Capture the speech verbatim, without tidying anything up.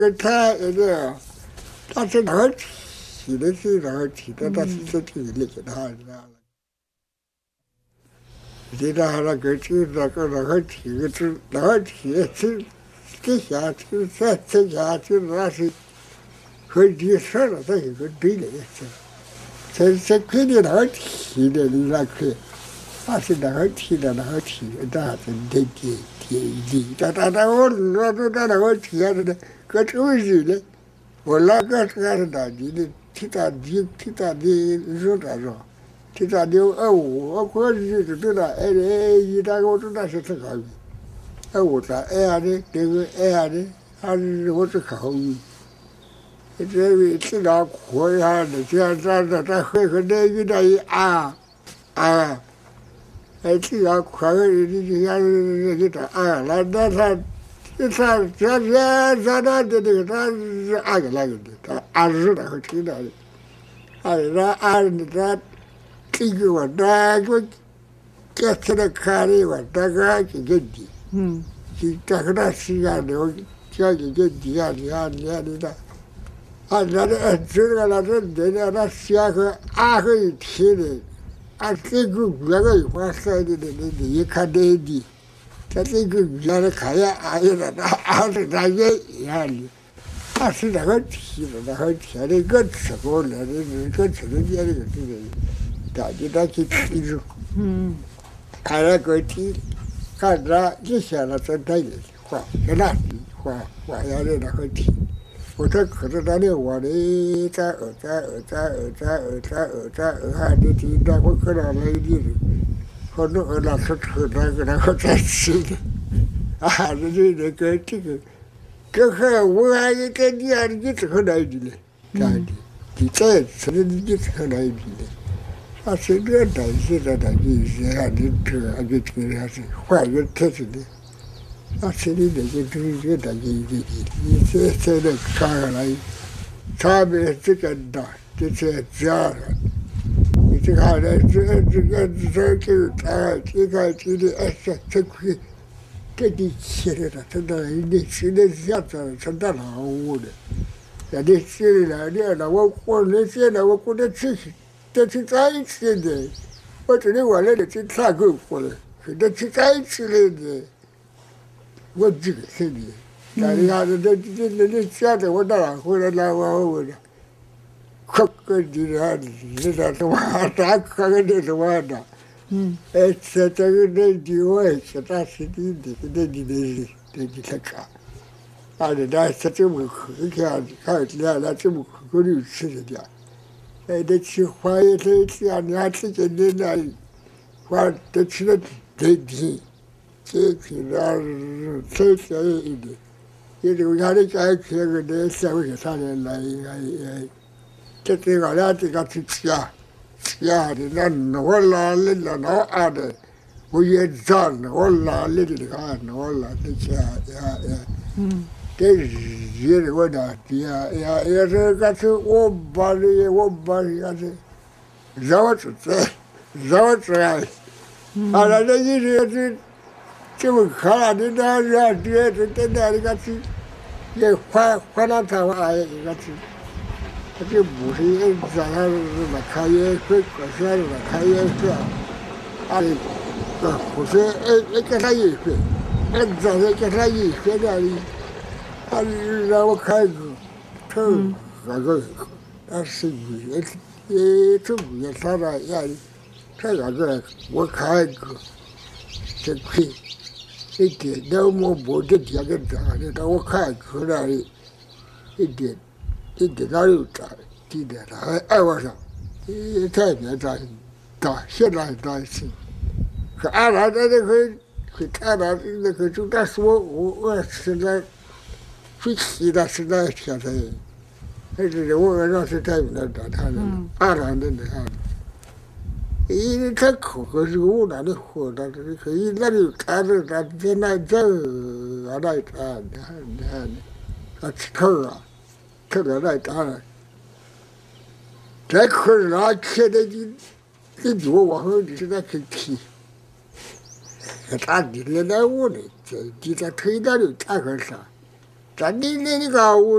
跟他那个，他是哪儿起的？是哪儿起的？他是身体里给他知道了。现在还那个就是那个哪儿起的？是哪儿起的？是这下就在这下就那是和你说了，这有个对的意思。这这肯定哪儿起的？你那可。他是哪儿起的？哪儿起的？那是得得得得，他他他我我我他那我起来的，可抽死的，我那个是个是哪里的？其他的其他的说啥说？其他的呃我我是知道的，哎哎，一大我知道是这个，哎我说哎呀的，这个哎呀的，还是我是考虑。这位这个苦呀的，这样这样这这会和那遇到一啊啊。哎，这样快乐的这样这个啊，那那他，这他这这这那的这个他是按个那个的，他按日的和听的，按那按那这个我那个，这现在看的我那个这个的，嗯，这这个那时间的，这这个的啊的啊的啊的，啊那那这个那这这那那下个按个一听的。啊，这个月个一块晒的的的的，一看这的，他这个月的看呀，哎呀，那俺是那也一样的，他是那个提的，那个提的个吃过来的，个吃的这个这个，大家他去提着，嗯，看那个提，看着一下了在那里花，在那里花花呀的那个提。我这可是那里我的在二在二在二在二在二在二还的听到我可能来的，可能二那是吃那个那个在吃的，啊，这这那个这个，这还我还一个你还你这个来的嘞，干的，你再吃的你这个来的嘞，啊，现在担心的那个是还你这还你这个还是换个特色的。啊，这里那个这个那个这个，你这这那看下来，差别这个大，这这这样，你这看来这这个这个啊，这个这里哎这这块，这里起来了，真的你现在这样子，真的老污的，人家起来了，那我我那些呢，我过得去，这是在一起的，我这里我那里去看过过了，现在是在一起了的。我这个是的，但是伢子这这这这现在我哪回来来我我的，可可的呀，这这什么啥可个的什么的，嗯，哎，这这个这的我也是咱是的的的的的的的他看，啊，人家是这么可看看见了这么可的吃的点，哎，这吃花也是这样，你还吃点点那，花这吃的得低。这去那这些一点，也就家里家去个的社会上的来来，这这个俩这个去吃啊，吃啊的那我哪里那那啊的，我也脏了，我哪里的看我哪里去呀呀，嗯，这日的我那呀呀也是个是我爸的我爸的也是，让我出来，让我出来，啊那这一直是。这么看了，你那人这这这那个是，也换换了他话一个是，这不是一咱那那开业会可是那开业会，啊，呃，不是一一个他一会，那咱这个他一会那里，他让我开个，他那个，他是也也中也他那样，他那个我开个，这亏。一点都没不这点个长的，但我看出来一点一点哪有长，一点他还爱我上，一太别长，长现在长是，可俺俩在那个会看到那个就他说我我现在最气的是那现在，还是我让是太那长他的，俺俩的那样。因为他口可是我那里活的，这可以那里看着他在那这啊那看你看你看，他吃头啊，吃到那当然，这可是那吃的你你就往后你是那去提，他你那那我的这你在推那里看个啥， 咱的那个我。